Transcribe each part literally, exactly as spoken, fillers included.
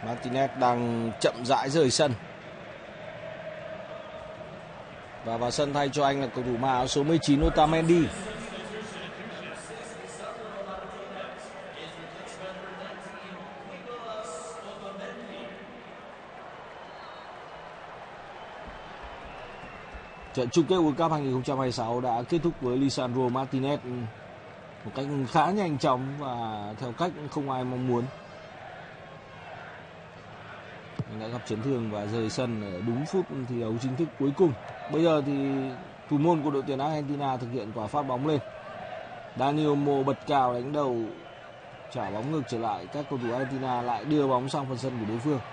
Martinez đang chậm rãi rời sân. Và vào sân thay cho anh là cầu thủ mặc áo số mười chín Otamendi. Trận chung kết World Cup hai không hai sáu đã kết thúc với Lisandro Martinez một cách khá nhanh chóng và theo cách không ai mong muốn. Anh đã gặp chấn thương và rời sân ở đúng phút thi đấu chính thức cuối cùng. Bây giờ thì thủ môn của đội tuyển Argentina thực hiện quả phát bóng lên. Dani Olmo bật cào đánh đầu, trả bóng ngược trở lại. Các cầu thủ Argentina lại đưa bóng sang phần sân của đối phương.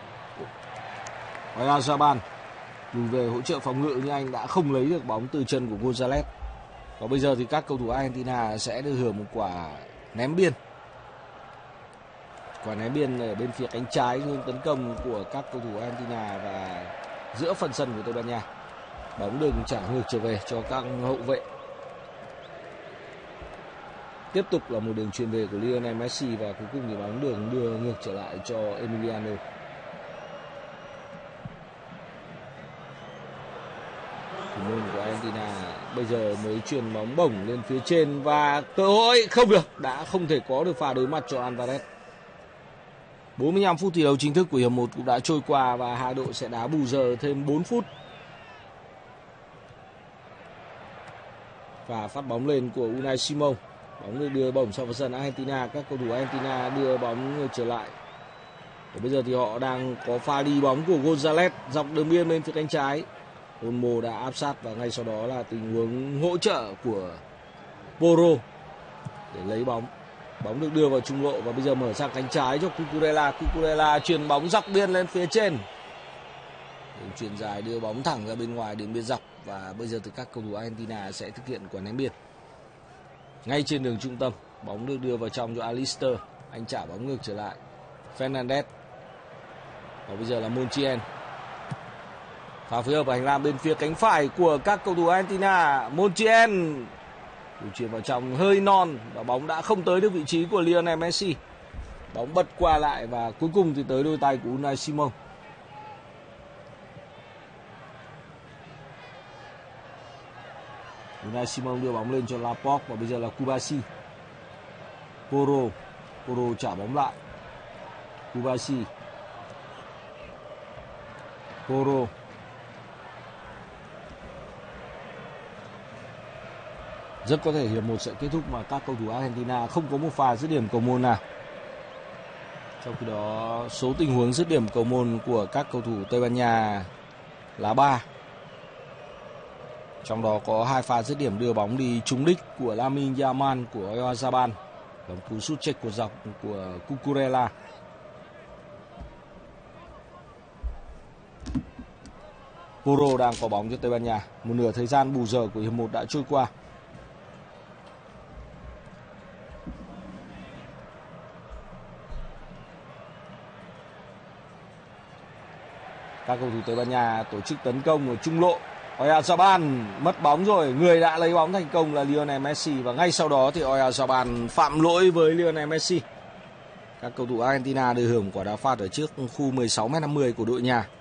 Oyarzabal lùi về hỗ trợ phòng ngự nhưng anh đã không lấy được bóng từ chân của Gonzalez. Và bây giờ thì các cầu thủ Argentina sẽ được hưởng một quả ném biên. Quả ném biên ở bên phía cánh trái hướng tấn công của các cầu thủ Argentina và giữa phần sân của Tây Ban Nha. Bóng được trả ngược trở về cho các hậu vệ. Tiếp tục là một đường chuyền về của Lionel Messi và cuối cùng thì bóng đường đưa ngược trở lại cho Emiliano. Thủ môn của Argentina bây giờ mới chuyền bóng bổng lên phía trên và cơ hội không được, đã không thể có được pha đối mặt cho Alvarez. bốn mươi lăm phút thi đấu chính thức của hiệp một cũng đã trôi qua và hai đội sẽ đá bù giờ thêm bốn phút. Và phát bóng lên của Unai Simon. Bóng được đưa bổng sang vào sân Argentina. Các cầu thủ Argentina đưa bóng ngược trở lại. Và bây giờ thì họ đang có pha đi bóng của Gonzalez dọc đường biên bên phía cánh trái. Olmo đã áp sát và ngay sau đó là tình huống hỗ trợ của Porro để lấy bóng. Bóng được đưa vào trung lộ và bây giờ mở sang cánh trái cho Cucurella. Cucurella chuyền bóng dọc biên lên phía trên. Đường chuyền dài đưa bóng thẳng ra bên ngoài đường biên dọc và bây giờ thì các cầu thủ Argentina sẽ thực hiện quả ném biên. Ngay trên đường trung tâm, bóng được đưa vào trong cho Alister. Anh trả bóng ngược trở lại. Fernandez. Và bây giờ là Montiel. Pha phối hợp ở hành lang bên phía cánh phải của các cầu thủ Argentina. Montiel đường chuyền vào trong hơi non và bóng đã không tới được vị trí của Lionel Messi. Bóng bật qua lại và cuối cùng thì tới đôi tay của Unai Simon. Unai Simon đưa bóng lên cho Laporte và bây giờ là Kubasi. Porro. Porro trả bóng lại. Kubasi. Porro. Rất có thể hiệp một sẽ kết thúc mà các cầu thủ Argentina không có một pha dứt điểm cầu môn nào. Trong khi đó số tình huống dứt điểm cầu môn của các cầu thủ Tây Ban Nha là ba. Trong đó có hai pha dứt điểm đưa bóng đi trúng đích của Lamine Yamal của Oyarzabal. Bóng cú sút chệch của dọc của Cucurella. Porro đang có bóng cho Tây Ban Nha. Một nửa thời gian bù giờ của hiệp một đã trôi qua. Các cầu thủ Tây Ban Nha tổ chức tấn công ở trung lộ. Oyarzabal mất bóng rồi, người đã lấy bóng thành công là Lionel Messi và ngay sau đó thì Oyarzabal phạm lỗi với Lionel Messi. Các cầu thủ Argentina được hưởng quả đá phạt ở trước khu mười sáu mét năm mươi của đội nhà.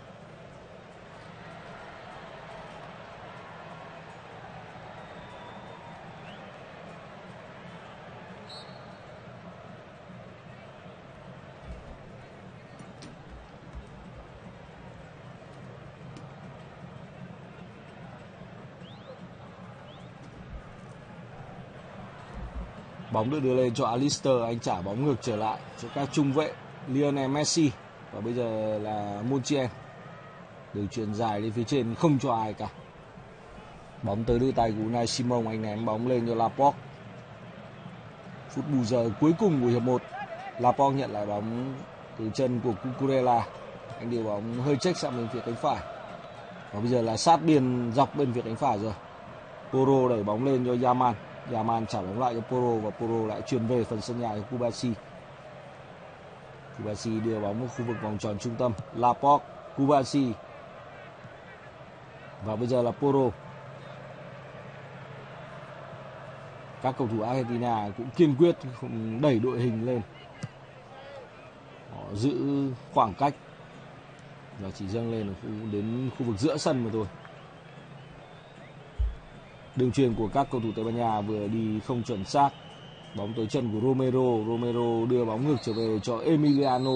Bóng được đưa lên cho Alister, anh trả bóng ngược trở lại cho các trung vệ Lionel Messi và bây giờ là Montiel. Đường chuyền dài lên phía trên không cho ai cả. Bóng tới đôi tay của Unai Simon, anh ném bóng lên cho Laporte. Phút bù giờ cuối cùng của hiệp một, Laporte nhận lại bóng từ chân của Cucurella. Anh điều bóng hơi chếch sang bên phía cánh phải. Và bây giờ là sát biên dọc bên phía cánh phải rồi. Porro đẩy bóng lên cho Yamal. Yamal trả bóng lại cho Porro và Porro lại chuyền về phần sân nhà cho Kubasi. Kubasi đưa bóng vào khu vực vòng tròn trung tâm. Laporte, Kubasi. Và bây giờ là Porro. Các cầu thủ Argentina cũng kiên quyết đẩy đội hình lên. Họ giữ khoảng cách và chỉ dâng lên ở khu, đến khu vực giữa sân mà thôi. Đường chuyền của các cầu thủ Tây Ban Nha vừa đi không chuẩn xác. Bóng tới chân của Romero, Romero đưa bóng ngược trở về cho Emiliano.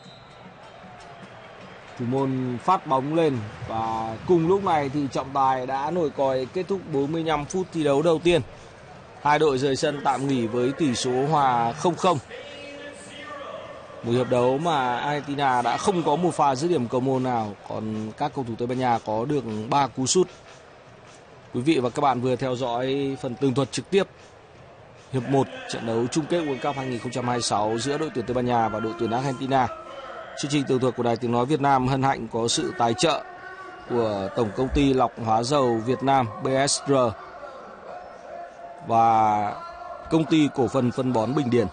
Thủ môn phát bóng lên và cùng lúc này thì trọng tài đã nổi còi kết thúc bốn mươi lăm phút thi đấu đầu tiên. Hai đội rời sân tạm nghỉ với tỷ số hòa không không. Một hiệp đấu mà Argentina đã không có một pha dứt điểm cầu môn nào, còn các cầu thủ Tây Ban Nha có được ba cú sút. Quý vị và các bạn vừa theo dõi phần tường thuật trực tiếp hiệp một trận đấu chung kết World Cup hai không hai sáu giữa đội tuyển Tây Ban Nha và đội tuyển Argentina. Chương trình tường thuật của Đài Tiếng nói Việt Nam hân hạnh có sự tài trợ của Tổng công ty lọc hóa dầu Việt Nam B S R và Công ty cổ phần phân bón Bình Điền.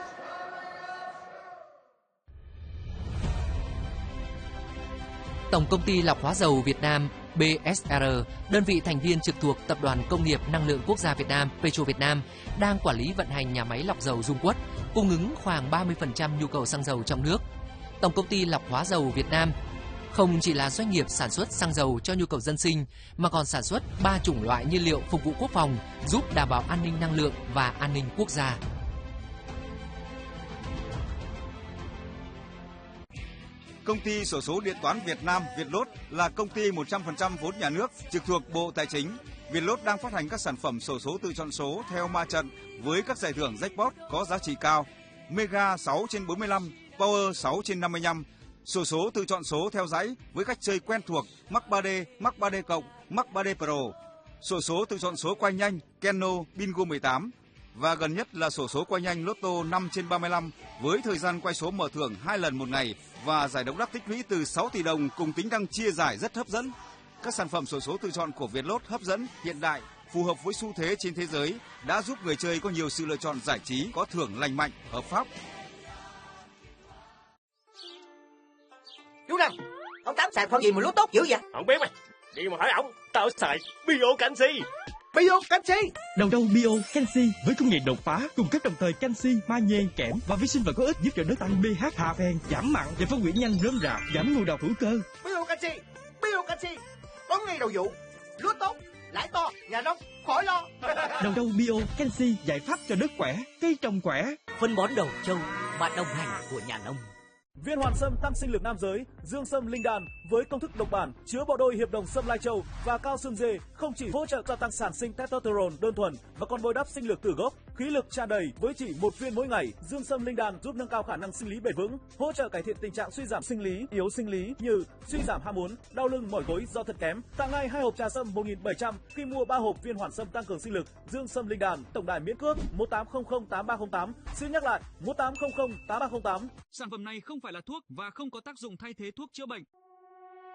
Tổng công ty lọc hóa dầu Việt Nam B S R, đơn vị thành viên trực thuộc Tập đoàn Công nghiệp Năng lượng Quốc gia Việt Nam Petro Việt Nam, đang quản lý vận hành nhà máy lọc dầu Dung Quất, cung ứng khoảng ba mươi phần trăm nhu cầu xăng dầu trong nước. Tổng công ty lọc hóa dầu Việt Nam không chỉ là doanh nghiệp sản xuất xăng dầu cho nhu cầu dân sinh, mà còn sản xuất ba chủng loại nhiên liệu phục vụ quốc phòng, giúp đảm bảo an ninh năng lượng và an ninh quốc gia. Công ty xổ số điện toán Việt Nam Vietlott là công ty một trăm phần trăm vốn nhà nước trực thuộc Bộ Tài chính. Vietlott đang phát hành các sản phẩm xổ số tự chọn số theo ma trận với các giải thưởng jackpot có giá trị cao: Mega sáu trên bốn mươi lăm, Power sáu trên năm mươi lăm, xổ số tự chọn số theo dãy với cách chơi quen thuộc Max ba D, Max ba D cộng, Max ba D Pro, xổ số tự chọn số quay nhanh Keno Bingo mười tám và gần nhất là xổ số quay nhanh Lotto năm trên ba mươi lăm với thời gian quay số mở thưởng hai lần một ngày và giải độc đắc tích lũy từ sáu tỷ đồng cùng tính năng chia giải rất hấp dẫn. Các sản phẩm xổ số tự chọn của Vietlott hấp dẫn, hiện đại, phù hợp với xu thế trên thế giới đã giúp người chơi có nhiều sự lựa chọn giải trí có thưởng lành mạnh, hợp pháp. Chú Năm, ông Tám xài con gì mà lúa tốt dữ vậy? Không biết mày, đi mà hỏi ổng. Tao xài Bio Canxi. Bio Canxi. Đầu rau Bio Canxi với công nghệ đột phá cung cấp đồng thời canxi, magie, kẽm và vi sinh vật có ích giúp cho đất tăng pH, hạ phèn, giảm mặn và phân hủy nhanh rơm rạ, giảm ngộ độc hữu cơ. Bio Canxi, Bio Canxi, có ngay đầu vụ, lúa tốt, lãi to, nhà nông khỏi lo. Đầu rau Bio Canxi giải pháp cho đất khỏe, cây trồng khỏe. Phân bón đầu châu, bạn đồng hành của nhà nông. Viên hoàn sâm tăng sinh lực nam giới, dương sâm linh đan với công thức độc bản chứa bộ đôi hiệp đồng sâm lai châu và cao xương dê không chỉ hỗ trợ gia tăng sản sinh testosterone đơn thuần mà còn bồi đắp sinh lực từ gốc, khí lực tràn đầy với chỉ một viên mỗi ngày. Dương sâm linh đan giúp nâng cao khả năng sinh lý bền vững, hỗ trợ cải thiện tình trạng suy giảm sinh lý, yếu sinh lý như suy giảm ham muốn, đau lưng, mỏi gối do thận kém. Tặng ngay hai hộp trà sâm một nghìn bảy trăm khi mua ba hộp viên hoàn sâm tăng cường sinh lực. Dương sâm linh đan, tổng đài miễn cước một tám không không tám ba không tám. Xin nhắc lại một tám không không tám ba không tám. Sản phẩm này không phải là thuốc và không có tác dụng thay thế thuốc chữa bệnh.